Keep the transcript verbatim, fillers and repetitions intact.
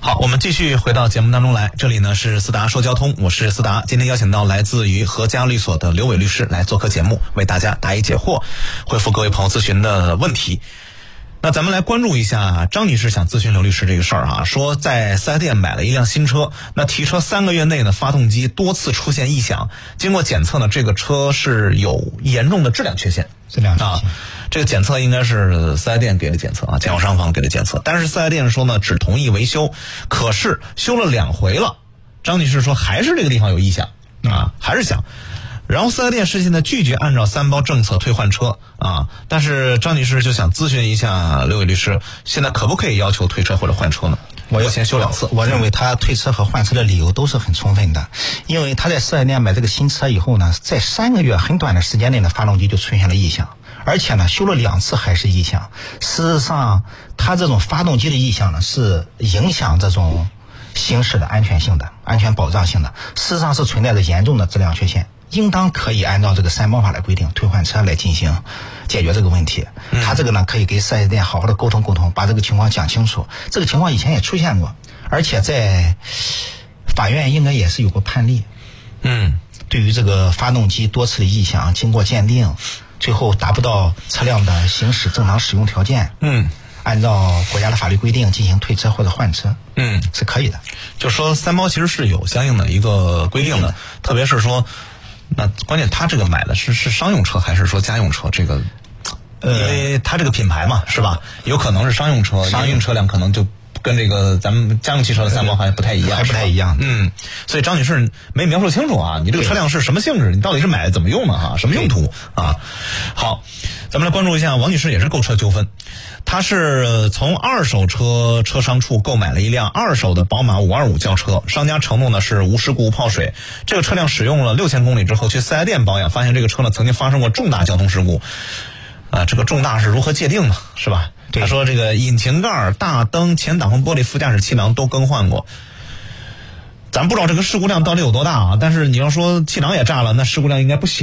好，我们继续回到节目当中来，这里呢是思达说交通，我是思达，今天邀请到来自于和家律所的刘伟律师来做客节目，为大家答疑解惑，回复各位朋友咨询的问题。那咱们来关注一下张女士想咨询刘律师这个事儿啊，说在四 S 店买了一辆新车，那提车三个月内呢，发动机多次出现异响，经过检测呢，这个车是有严重的质量缺陷。 质量缺陷啊，这个检测应该是四 S 店给的检测啊，经销商方给的检测，但是四 S 店说呢，只同意维修，可是修了两回了，张女士说还是这个地方有异响啊，还是响。然后四 S 店是现在拒绝按照三包政策退换车啊，但是张女士就想咨询一下刘伟律师，现在可不可以要求退车或者换车呢？ 我要先修两次。 我认为他退车和换车的理由都是很充分的，因为他在四 S 店买这个新车以后呢，在三个月很短的时间内呢，发动机就出现了异响，而且呢修了两次还是异响。事实上，他这种发动机的异响呢，是影响这种行驶的安全性的、安全保障性的，事实上是存在着严重的质量缺陷。应当可以按照这个三包法的规定退换车来进行解决这个问题。 嗯、 他这个呢可以给四 S 店好好的沟通沟通，把这个情况讲清楚。这个情况以前也出现过，而且在法院应该也是有过判例。 嗯， 对于这个发动机多次的异响，经过鉴定，最后达不到车辆的行驶正常使用条件。 嗯。 按照国家的法律规定进行退车或者换车， 嗯， 是可以的。 就说三包其实是有相应的一个规定的，特别是说，那关键他这个买的是是商用车还是说家用车？这个，因为他这个品牌嘛，是吧？有可能是商用车，商用车辆可能就跟这个咱们家用汽车的三包还不太一样， 还不太一样。 嗯，所以张女士没描述清楚啊，你这个车辆是什么性质？你到底是买怎么用的哈？什么用途啊？好，咱们来关注一下，王女士也是购车纠纷。他是从二手车车商处购买了一辆二手的宝马五二五轿车，商家承诺呢是无事故无泡水。这个车辆使用了六千公里之后去四 S 店保养，发现这个车呢曾经发生过重大交通事故。啊，这个重大是如何界定呢？是吧？他说这个引擎盖、大灯、前挡风玻璃、副驾驶气囊都更换过。咱不知道这个事故量到底有多大啊，但是你要说气囊也炸了，那事故量应该不小。